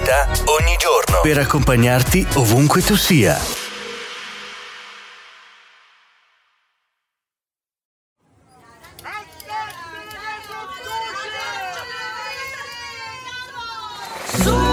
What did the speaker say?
qualità ogni giorno per accompagnarti ovunque tu sia.